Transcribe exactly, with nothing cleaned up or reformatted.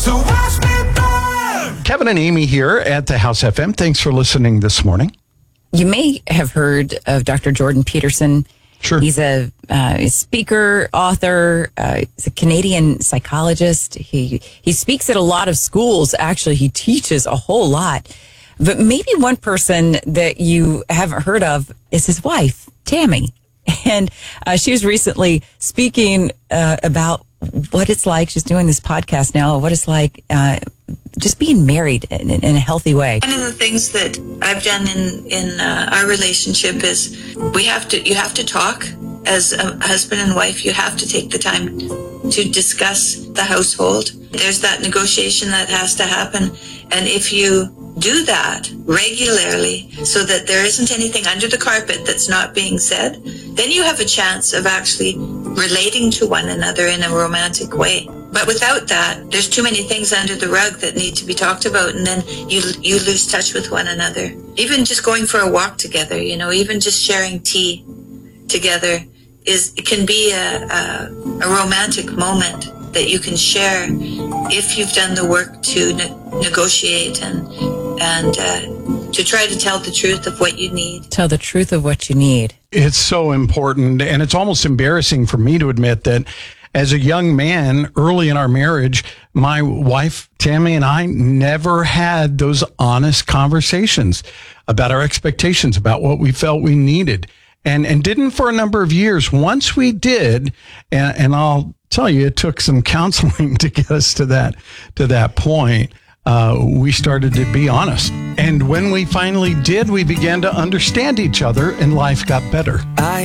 So watch me burn. Kevin and Amy here at the House F M. Thanks for listening this morning. You may have heard of Doctor Jordan Peterson. Sure. He's a, uh, a speaker, author. Uh, he's a Canadian psychologist. He he speaks at a lot of schools. Actually, he teaches a whole lot. But maybe one person that you haven't heard of is his wife, Tammy. And uh, she was recently speaking uh, about what it's like. She's doing this podcast now. What it's like uh, just being married in, in a healthy way. One of the things that I've done in in uh, our relationship is we have to you have to talk as a husband and wife. You have to take the time to discuss the household. There's that negotiation that has to happen, and if you do that regularly so that there isn't anything under the carpet that's not being said, then you have a chance of actually relating to one another in a romantic way. But without that, there's too many things under the rug that need to be talked about, and then you you lose touch with one another. Even just going for a walk together, you know, even just sharing tea together is it can be a, a, a romantic moment that you can share if you've done the work to ne- negotiate and and uh, to try to tell the truth of what you need. Tell the truth of what you need. It's so important, and it's almost embarrassing for me to admit that as a young man, early in our marriage, my wife, Tammy, and I never had those honest conversations about our expectations, about what we felt we needed, and and didn't for a number of years. Once we did, and, and I'll tell you, it took some counseling to get us to that to that point. Uh, we started to be honest. And when we finally did, we began to understand each other and life got better. I